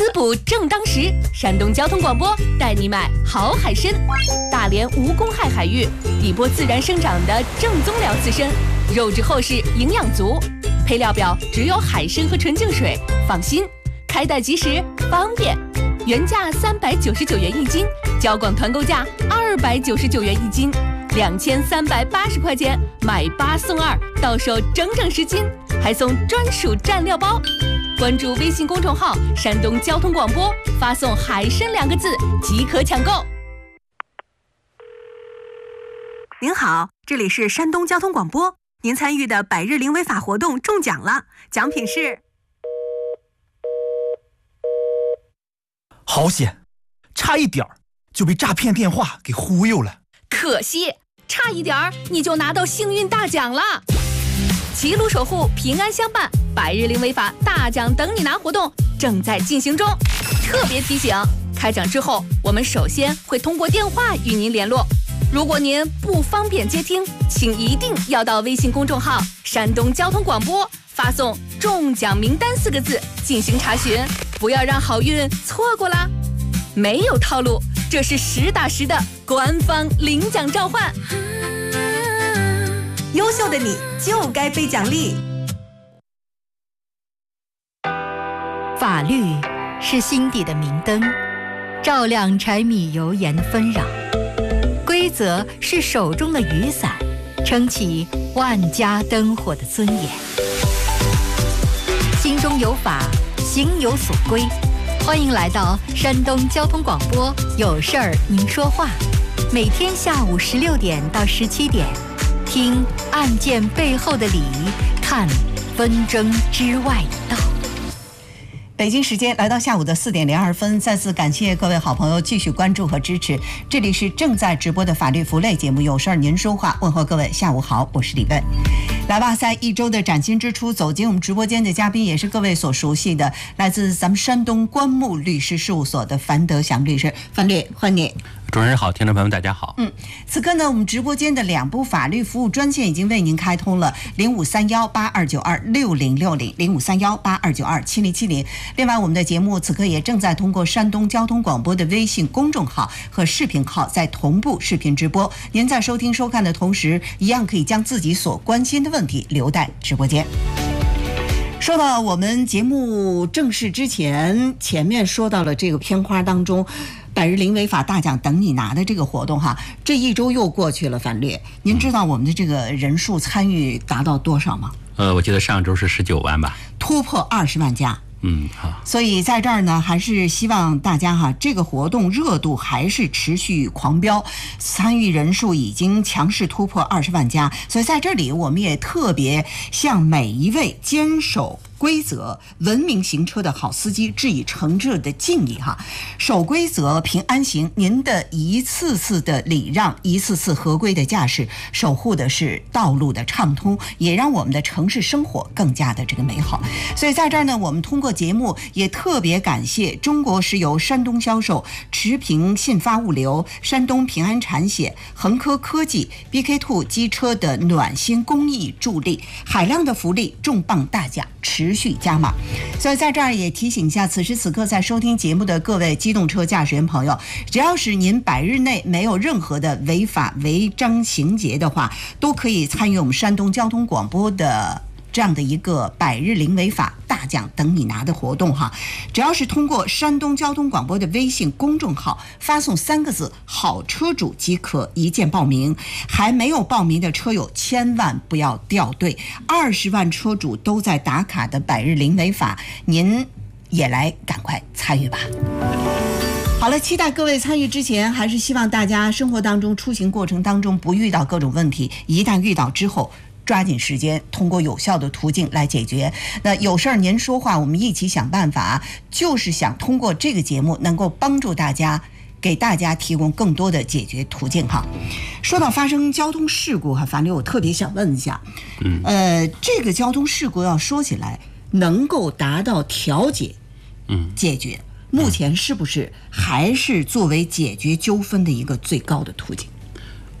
滋补正当时，山东交通广播带你买好海参，大连无公害海域，底波自然生长的正宗辽刺参，肉质厚实，营养足。配料表只有海参和纯净水，放心，开袋即时，方便。原价399元一斤，交广团购价299元一斤，2380块钱买8送2，到手整整10斤，还送专属蘸料包。关注微信公众号山东交通广播，发送海参2个字即可抢购。 您好，这里是山东交通广播，您参与的百日零违法活动中奖了，奖品是…… 好险，差一点就被诈骗电话给忽悠了。 可惜，差一点你就拿到幸运大奖了。齐鲁守护，平安相伴，百日零违法大奖等你拿活动正在进行中。特别提醒，开奖之后，我们首先会通过电话与您联络。如果您不方便接听，请一定要到微信公众号山东交通广播发送中奖名单4个字进行查询，不要让好运错过啦。没有套路，这是实打实的官方领奖召唤。 优秀的你就该被奖励。 法律是心底的明灯，照亮柴米油盐的纷扰；规则是手中的雨伞，撑起万家灯火的尊严。心中有法，行有所归。欢迎来到山东交通广播，有事儿您说话，每天下午16点到17点，听案件背后的理，看纷争之外的道。 北京时间来到下午的4点02分，再次感谢各位好朋友继续关注和支持。这里是正在直播的法律服务类节目，有事儿您说话，问候各位下午好，我是李问。来吧，在一周的崭新之初，走进我们直播间的嘉宾也是各位所熟悉的，来自咱们山东关牧律师事务所的樊德祥律师。樊律，欢迎你。 主持人好，听众朋友们大家好。 此刻呢，我们直播间的2部法律服务专线已经为您开通了，053182926060，0531827070。另外，我们的节目此刻也正在通过山东交通广播的微信公众号和视频号在同步视频直播。您在收听收看的同时，一样可以将自己所关心的问题留在直播间。说到我们节目正式之前，前面说到了这个片花当中百日零违法大奖等你拿的这个活动哈，这一周又过去了，樊律，您知道我们的这个人数参与达到多少吗？ 我记得上周是19万吧， 突破20万加。 好。 所以在这儿呢，还是希望大家哈，这个活动热度还是持续狂飙，参与人数已经强势突破20万加。所以在这里，我们也特别向每一位坚守规则、文明行车的好司机致以诚挚的敬意哈！守规则，平安行。您的一次次的礼让，一次次合规的驾驶，守护的是道路的畅通，也让我们的城市生活更加的这个美好。所以在这儿呢，我们通过节目也特别感谢中国石油山东销售、持平信发物流、山东平安产险、恒科科技、BK2 机车的暖心公益助力，海量的福利，重磅大奖持续加码。所以在这儿也提醒一下，此时此刻在收听节目的各位机动车驾驶员朋友，只要是您100日内没有任何的违法违章情节的话，都可以参与我们山东交通广播的这样的一个100日零违法大奖等你拿的活动哈。只要是通过山东交通广播的微信公众号发送3个字好车主即可一键报名。还没有报名的车友千万不要掉队，20万车主都在打卡的100日零违法，您也来赶快参与吧。好了，期待各位参与之前，还是希望大家生活当中出行过程当中不遇到各种问题，一旦遇到之后抓紧时间，通过有效的途径来解决。那有事儿您说话，我们一起想办法，就是想通过这个节目能够帮助大家，给大家提供更多的解决途径哈。说到发生交通事故哈，樊律，我特别想问一下，这个交通事故要说起来能够达到调解，解决，目前是不是还是作为解决纠纷的一个最高的途径？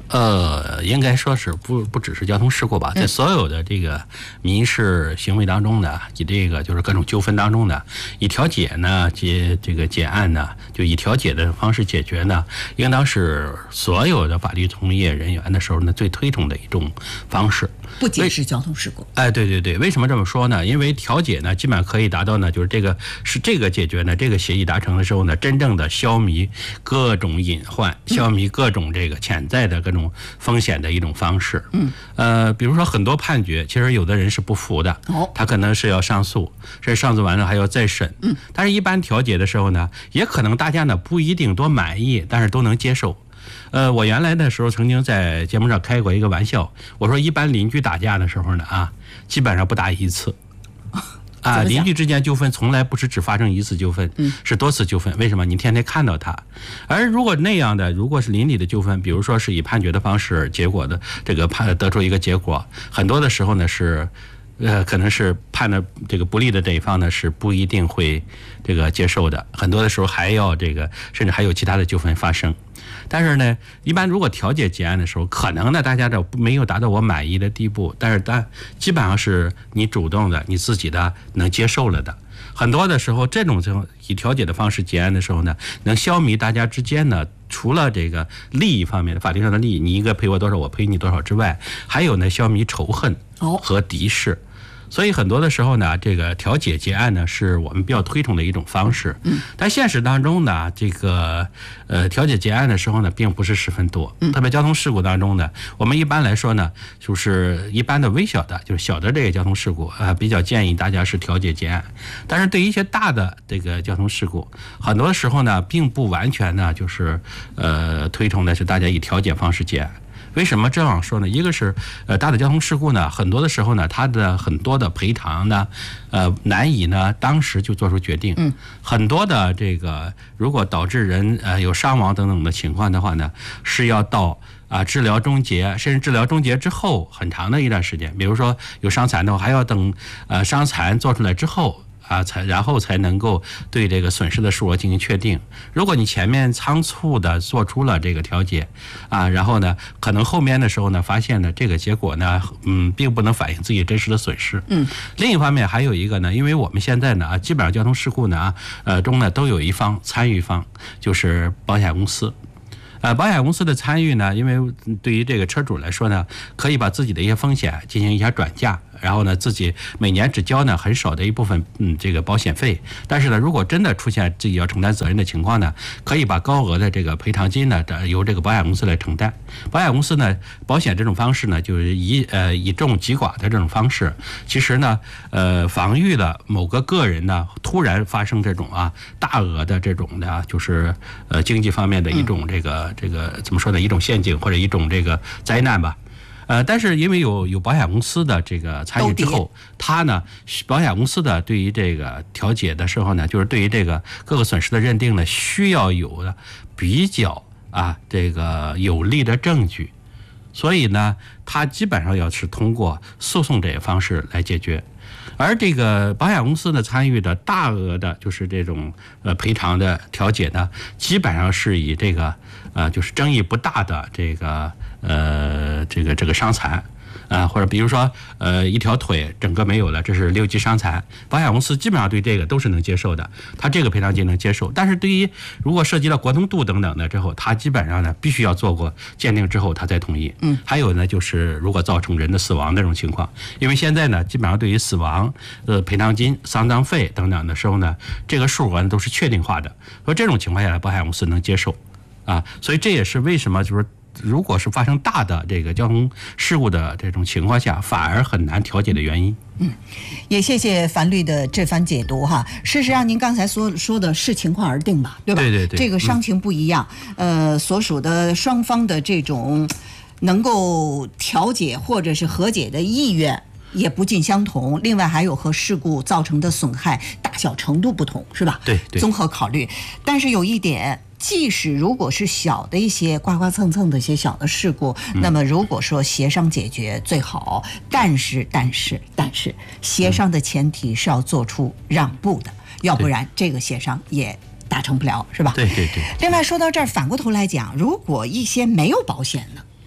应该说是不只是交通事故吧，在所有的这个民事行为当中呢，以这个就是各种纠纷当中呢，以调解呢结案呢，就以调解的方式解决呢，应当是所有的法律从业人员的时候呢最推崇的一种方式。 不仅是交通事故。 对，为什么这么说呢？因为调解呢，基本上可以达到呢，就是这个解决呢，这个协议达成的时候呢，真正的消弭各种隐患，消弭各种这个潜在的各种风险的一种方式。比如说很多判决，其实有的人是不服的，他可能是要上诉，甚至上诉完了还要再审。但是一般调解的时候呢，也可能大家呢不一定多满意，但是都能接受。我原来的时候曾经在节目上开过一个玩笑，我说一般邻居打架的时候呢，基本上不打一次。邻居之间纠纷从来不是只发生一次纠纷，是多次纠纷。为什么？你天天看到他。而如果那样的，如果是邻里的纠纷，比如说是以判决的方式结果的这个得出一个结果，很多的时候呢是可能是判的这个不利的这一方呢是不一定会这个接受的，很多的时候还要这个甚至还有其他的纠纷发生。但是呢，一般如果调解结案的时候，可能呢大家都没有达到我满意的地步，但是基本上是你主动的，你自己的能接受了的。很多的时候，这种以调解的方式结案的时候呢，能消弭大家之间呢，除了这个利益方面的法律上的利益，你应该赔我多少，我赔你多少之外，还有呢消弭仇恨和敌视。所以很多的时候呢，这个调解结案呢，是我们比较推崇的一种方式。但现实当中呢，这个调解结案的时候呢，并不是十分多。特别交通事故当中呢，我们一般来说呢，就是一般的微小的，就是小的这个交通事故比较建议大家是调解结案。但是对于一些大的这个交通事故，很多时候呢，并不完全呢，就是推崇的是大家以调解方式结案。为什么这样说呢？一个是大的交通事故呢，很多的时候呢，它的很多的赔偿呢，难以呢当时就做出决定。很多的这个如果导致人有伤亡等等的情况的话呢，是要到治疗终结，甚至治疗终结之后很长的一段时间。比如说有伤残的话，还要等伤残做出来之后。然后才能够对这个损失的数额进行确定。如果你前面仓促的做出了这个调解然后呢，可能后面的时候呢，发现呢这个结果呢，并不能反映自己真实的损失。另一方面还有一个呢，因为我们现在呢基本上交通事故呢中呢都有一方参与方，就是保险公司。保险公司的参与呢，因为对于这个车主来说呢，可以把自己的一些风险进行一下转嫁，然后呢，自己每年只交呢很少的一部分这个保险费。但是呢，如果真的出现自己要承担责任的情况呢，可以把高额的这个赔偿金呢由这个保险公司来承担。保险公司呢，保险这种方式呢，就是以重击寡的这种方式，其实呢，防御了某个个人呢突然发生这种大额的这种的，就是经济方面的一种这个怎么说呢，一种陷阱或者一种这个灾难吧。但是因为有保险公司的这个参与之后，他呢，保险公司的对于这个调解的时候呢，就是对于这个各个损失的认定呢，需要有的比较这个有力的证据，所以呢，他基本上要是通过诉讼这个方式来解决。而这个保险公司的参与的大额的，就是这种赔偿的调解呢，基本上是以这个就是争议不大的这个伤残。或者比如说一条腿整个没有了，这是6级伤残，保险公司基本上对这个都是能接受的，他这个赔偿金能接受。但是对于如果涉及到活动度等等的之后，他基本上呢必须要做过鉴定之后他才同意。还有呢就是如果造成人的死亡这种情况，因为现在呢基本上对于死亡赔偿金、丧葬费等等的时候呢，这个数额都是确定化的，所以这种情况下保险公司能接受所以这也是为什么就是如果是发生大的这个交通事故的这种情况下，反而很难调解的原因。 也谢谢樊律的这番解读哈。事实上，您刚才说的是情况而定吧，对吧？ 对， 这个伤情不一样，所属的双方的这种能够调解或者是和解的意愿也不尽相同，另外还有和事故造成的损害大小程度不同，是吧？ 对， 综合考虑。但是有一点，即使如果是小的一些刮刮蹭蹭的一些小的事故，那么如果说协商解决最好，但是协商的前提是要做出让步的，要不然这个协商也达成不了，是吧？ 对。 另外说到这儿，反过头来讲，如果一些没有保险的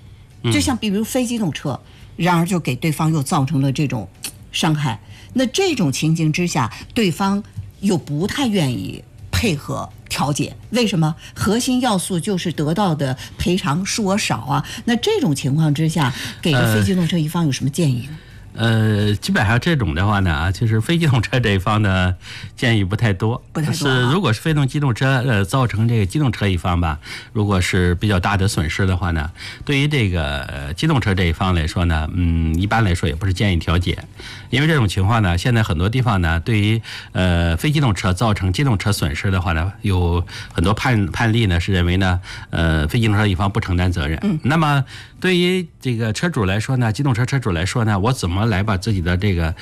就像比如非机动车，然而就给对方又造成了这种伤害。那这种情形之下，对方又不太愿意配合调解，为什么？核心要素就是得到的赔偿数额少啊。那这种情况之下，给了非机动车一方有什么建议呢？ 基本上这种的话呢，其实非机动车这一方呢建议不太多。如果是非机动车造成这个机动车一方吧，如果是比较大的损失的话呢，对于这个机动车这一方来说呢，一般来说也不是建议调解，因为这种情况呢，现在很多地方呢，对于非机动车造成机动车损失的话呢，有很多判例呢是认为呢，非机动车一方不承担责任。那么对于这个车主来说呢，机动车车主来说呢，我怎么来把自己的这个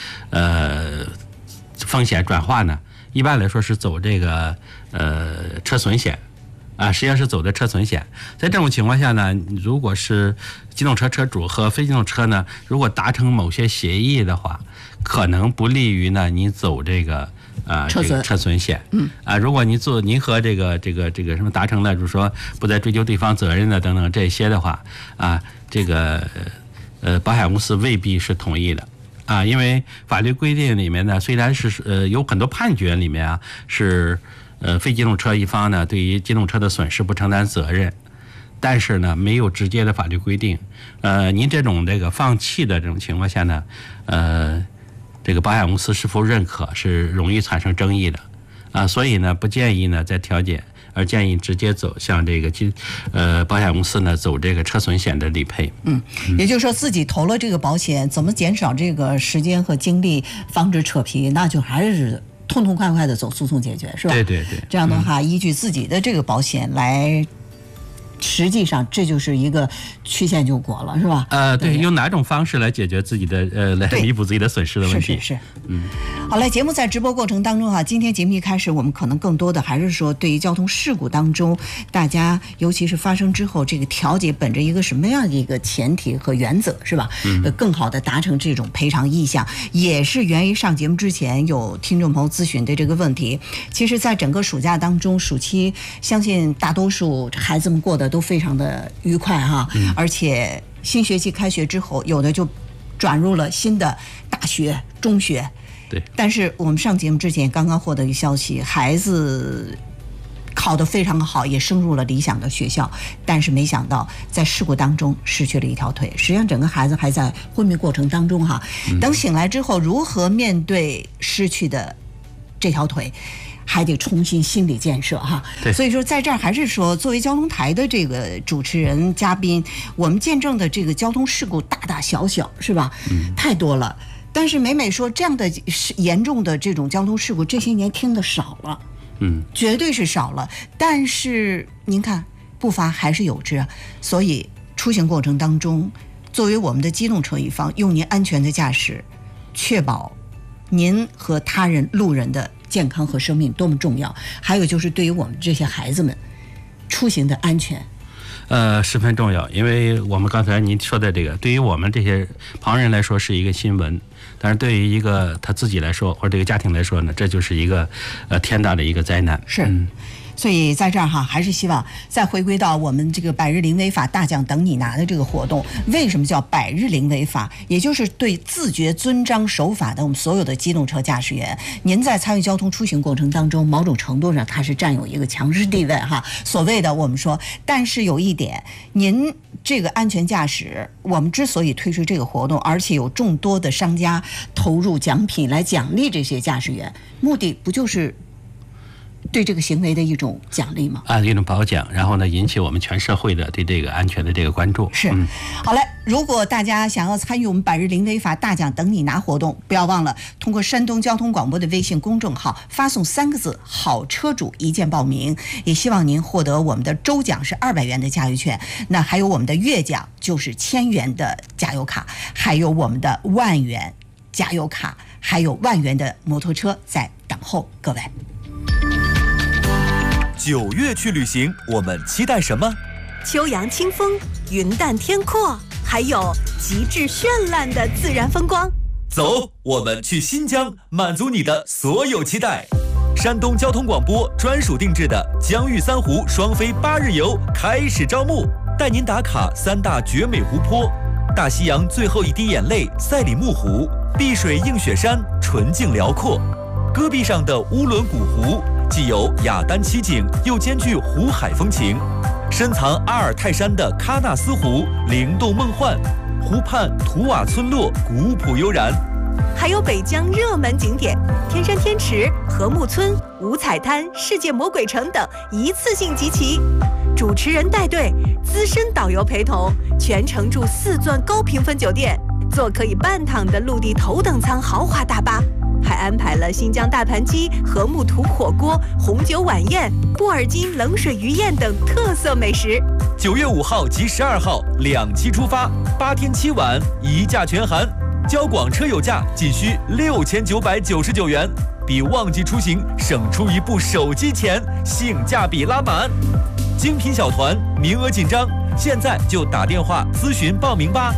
风险转化呢？一般来说是走这个车损险啊，实际上是走的车损险。在这种情况下呢，如果是机动车车主和非机动车呢，如果达成某些协议的话，可能不利于呢你走这个车损险。如果您和这个什么达成了，就是说不再追究对方责任的等等这些的话啊，这个保险公司未必是同意的啊，因为法律规定里面呢，虽然是有很多判决里面啊是非机动车一方呢对于机动车的损失不承担责任，但是呢没有直接的法律规定。您这个放弃的这种情况下呢，这个保险公司是否认可是容易产生争议的啊，所以呢不建议呢再调解，而建议直接走向这个保险公司呢走这个车损险的理赔。 也就是说自己投了这个保险，怎么减少这个时间和精力，防止扯皮，那就还是痛痛快快的走诉讼解决，是吧？ 对。 这样的话，依据自己的这个保险来。实际上这就是一个曲线救国了，是吧？ 对，用哪种方式来解决自己的来弥补自己的损失的问题？ 是。好嘞，节目在直播过程当中哈，今天节目一开始，我们可能更多的还是说，对于交通事故当中，大家尤其是发生之后，这个调解本着一个什么样的一个前提和原则，是吧？更好的达成这种赔偿意向，也是源于上节目之前有听众朋友咨询的这个问题。其实，在整个暑假当中，暑期相信大多数孩子们过得都非常的愉快哈，而且新学期开学之后，有的就转入了新的大学、中学。 对。 但是我们上节目之前刚刚获得一个消息，孩子考得非常好，也升入了理想的学校，但是没想到在事故当中失去了一条腿。实际上，整个孩子还在昏迷过程当中哈。等醒来之后，如何面对失去的这条腿？还得重新心理建设哈，所以说在这儿还是说，作为交通台的这个主持人嘉宾，我们见证的这个交通事故大大小小，是吧？太多了。但是每每说这样的严重的这种交通事故，这些年听得少了，绝对是少了。但是您看，步伐还是有之啊。所以出行过程当中，作为我们的机动车一方，用您安全的驾驶，确保您和他人路人的健康和生命多么重要，还有就是对于我们这些孩子们出行的安全， 十分重要。因为我们刚才您说的这个，对于我们这些旁人来说是一个新闻，但是对于一个他自己来说或者这个家庭来说呢，这就是一个天大的一个灾难。 是。所以在这儿哈，还是希望再回归到我们这个百日零违法大奖等你拿的这个活动。为什么叫百日零违法？也就是对自觉遵章守法的我们所有的机动车驾驶员，您在参与交通出行过程当中，某种程度上它是占有一个强势地位哈。所谓的我们说，但是有一点，您这个安全驾驶，我们之所以推出这个活动，而且有众多的商家投入奖品来奖励这些驾驶员，目的不就是对这个行为的一种奖励吗？ 一种褒奖，然后呢，引起我们全社会的对这个安全的这个关注。 是。好嘞，如果大家想要参与我们百日零违法大奖等你拿活动，不要忘了通过山东交通广播的微信公众号发送3个字“好车主”一键报名。也希望您获得我们的周奖是200元的加油券，那还有我们的月奖就是1000元的加油卡，还有我们的10000元加油卡，还有10000元的摩托车在等候各位。 9月去旅行，我们期待什么？ 秋阳清风，云淡天阔，还有极致绚烂的自然风光。 走，我们去新疆，满足你的所有期待。山东交通广播专属定制的疆域3湖双飞8日游开始招募， 带您打卡3大绝美湖泊：大西洋最后一滴眼泪赛里木湖，碧水映雪山，纯净辽阔。戈壁上的乌伦古湖，既有雅丹奇景，又兼具湖海风情。深藏阿尔泰山的喀纳斯湖，灵动梦幻，湖畔图瓦村落，古朴悠然。 还有北疆热门景点天山天池、禾木村、五彩滩、世界魔鬼城等一次性集齐。主持人带队，资深导游陪同，全程住4钻高评分酒店，坐可以半躺的陆地头等舱豪华大巴，还安排了新疆大盘鸡、禾木土火锅、红酒晚宴、布尔津冷水鱼宴等特色美食。 9月5号及12号2期出发，8天7晚，1价全含。交广车友价仅需6999元，比旺季出行省出1部手机钱，性价比拉满。精品小团名额紧张，现在就打电话咨询报名吧。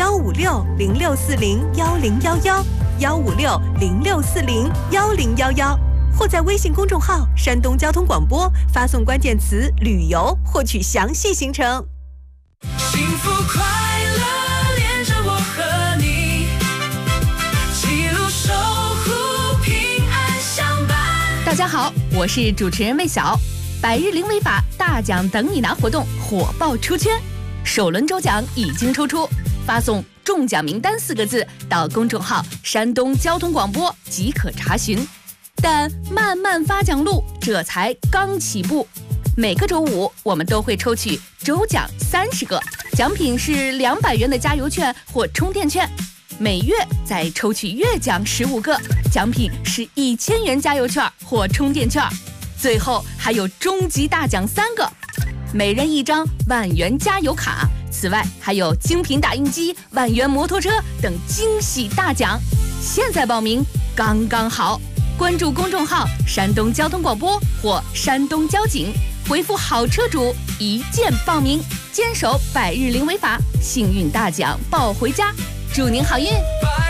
156-0640-1011，156-0640-1011，或在微信公众号山东交通广播发送关键词旅游获取详细行程。 幸福快乐连着我和你，记录守护平安相伴。 大家好，我是主持人魏晓。百日零违法大奖等你拿活动火爆出圈，首轮抽奖已经抽出，发送中奖名单4个字到公众号山东交通广播即可查询。但慢慢发奖路这才刚起步，每个周五我们都会抽取周奖30个，奖品是200元的加油券或充电券，每月再抽取月奖15个，奖品是1000元加油券或充电券，最后还有终极大奖3个，每人1张万元加油卡，此外还有精品打印机、万元摩托车等惊喜大奖。现在报名刚刚好，关注公众号山东交通广播或山东交警，回复好车主1键报名，坚守百日零违法，幸运大奖抱回家，祝您好运。